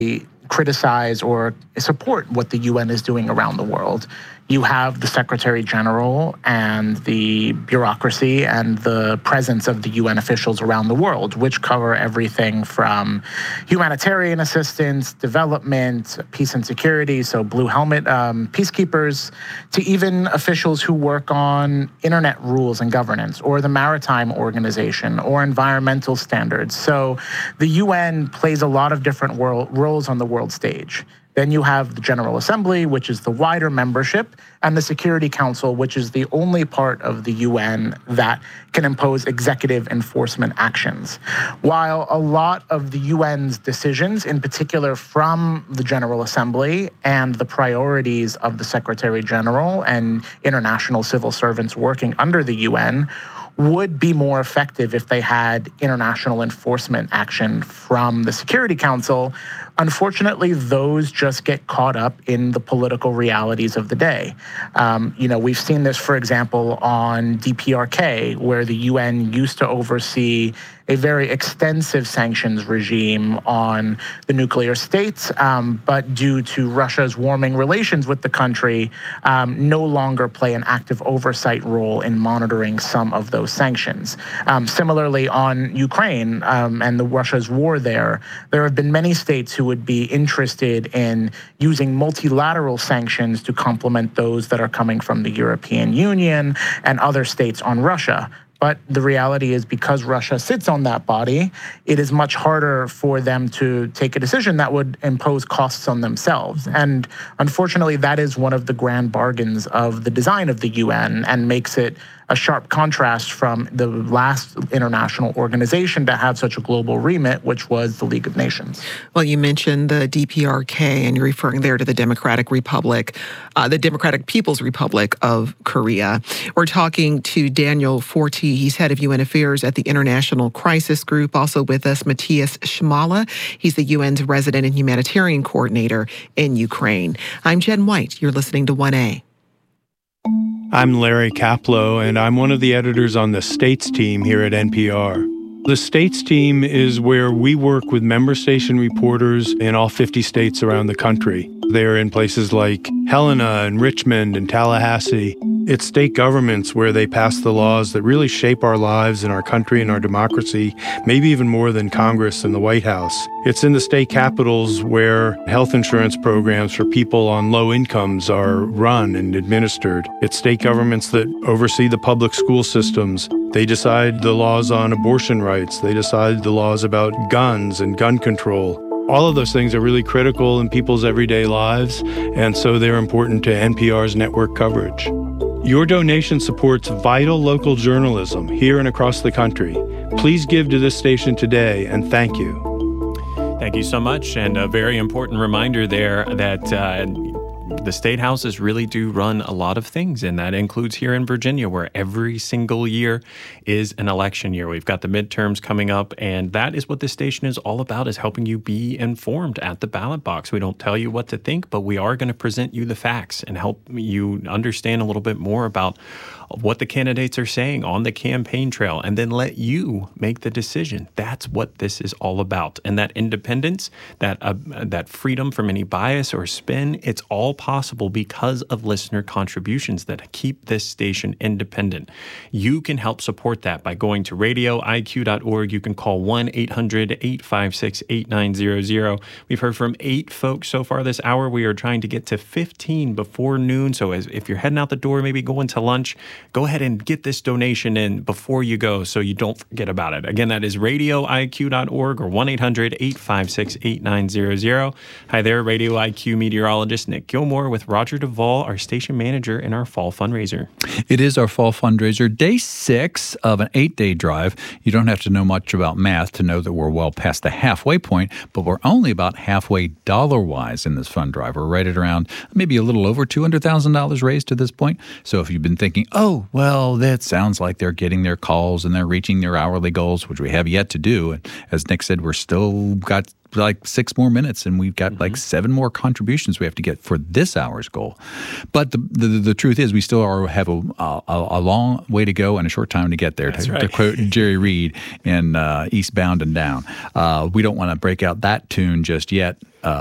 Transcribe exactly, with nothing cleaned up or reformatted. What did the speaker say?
criticize or support what the U N is doing around the world. You have the Secretary General and the bureaucracy and the presence of the U N officials around the world, which cover everything from humanitarian assistance, development, peace and security, so blue helmet um, peacekeepers, to even officials who work on internet rules and governance, or the Maritime Organization, or environmental standards. So the U N plays a lot of different world, roles on the world stage. Then you have the General Assembly, which is the wider membership, and the Security Council, which is the only part of the U N that can impose executive enforcement actions. While a lot of the U N's decisions, in particular from the General Assembly and the priorities of the Secretary General and international civil servants working under the U N, would be more effective if they had international enforcement action from the Security Council. Unfortunately, those just get caught up in the political realities of the day. Um, you know, we've seen this, for example, on D P R K, where the U N used to oversee a very extensive sanctions regime on the nuclear states, um, but due to Russia's warming relations with the country, um, no longer play an active oversight role in monitoring some of those sanctions. Um, similarly, on Ukraine um, and the Russia's war there, there have been many states who would be interested in using multilateral sanctions to complement those that are coming from the European Union and other states on Russia. But the reality is, because Russia sits on that body, it is much harder for them to take a decision that would impose costs on themselves. And unfortunately, that is one of the grand bargains of the design of the U N, and makes it a sharp contrast from the last international organization to have such a global remit, which was the League of Nations. Well, you mentioned the D P R K, and you're referring there to the Democratic Republic, uh, the Democratic People's Republic of Korea. We're talking to Daniel Forti. He's head of U N Affairs at the International Crisis Group. Also with us, Matthias Schmale. He's the U N's resident and humanitarian coordinator in Ukraine. I'm Jen White. You're listening to one A. I'm Larry Kaplow, and I'm one of the editors on the States team here at N P R. The States team is where we work with member station reporters in all fifty states around the country. They're in places like Helena and Richmond and Tallahassee. It's state governments where they pass the laws that really shape our lives and our country and our democracy, maybe even more than Congress and the White House. It's in the state capitals where health insurance programs for people on low incomes are run and administered. It's state governments that oversee the public school systems. They decide the laws on abortion rights. They decide the laws about guns and gun control. All of those things are really critical in people's everyday lives, and so they're important to N P R's network coverage. Your donation supports vital local journalism here and across the country. Please give to this station today, and thank you. Thank you so much, and a very important reminder there that uh, the state houses really do run a lot of things, and that includes here in Virginia, where every single year is an election year. We've got the midterms coming up, and that is what this station is all about, is helping you be informed at the ballot box. We don't tell you what to think, but we are going to present you the facts and help you understand a little bit more about what the candidates are saying on the campaign trail, and then let you make the decision. That's what this is all about. And that independence, that uh, that freedom from any bias or spin, it's all possible because of listener contributions that keep this station independent. You can help support that by going to radio I Q dot org. You can call one eight hundred eight five six eight nine zero zero. We've heard from eight folks so far this hour. We are trying to get to fifteen before noon. So as, if you're heading out the door, maybe going to lunch, go ahead and get this donation in before you go so you don't forget about it. Again, that is radio I Q dot org or one eight hundred eight five six eight nine zero zero. Hi there, Radio I Q meteorologist Nick Gilmore with Roger Duvall, our station manager in our fall fundraiser. It is our fall fundraiser, day six of an eight-day drive. You don't have to know much about math to know that we're well past the halfway point, but we're only about halfway dollar-wise in this fund drive. We're right at around maybe a little over two hundred thousand dollars raised to this point. So if you've been thinking, oh, well, that sounds like they're getting their calls and they're reaching their hourly goals, which we have yet to do. And as Nick said, we're still got like six more minutes, and we've got mm-hmm. like seven more contributions we have to get for this hour's goal. But the the, the truth is, we still are have a, a, a long way to go and a short time to get there. To, right. to quote Jerry Reed in uh, Eastbound and Down, uh, we don't want to break out that tune just yet. Uh,